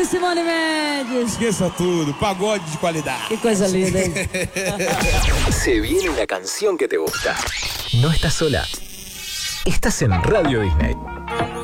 Simone Mendes. Esqueça tudo, pagode de qualidade. Que coisa linda, hein? Se viene una canción que te gusta. No estás sola. Estás en Radio Disney.